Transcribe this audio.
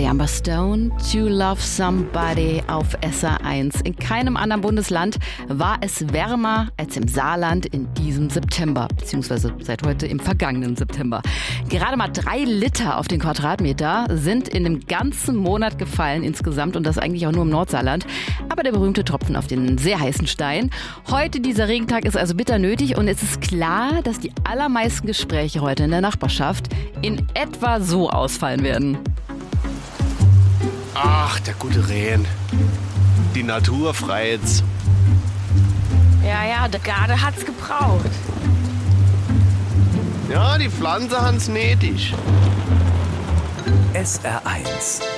Amber Stone, To Love Somebody auf SR1. In keinem anderen Bundesland war es wärmer als im Saarland in diesem September, beziehungsweise seit heute im vergangenen September. Gerade mal 3 Liter auf den Quadratmeter sind in dem ganzen Monat gefallen insgesamt und das eigentlich auch nur im Nordsaarland. Aber der berühmte Tropfen auf den sehr heißen Stein. Heute, dieser Regentag, ist also bitter nötig und es ist klar, dass die allermeisten Gespräche heute in der Nachbarschaft in etwa so ausfallen werden. Ach, der gute Rehen. Die Natur freit's. Ja, der Garde hat's gebraucht. Ja, die Pflanze haben's nötig. SR1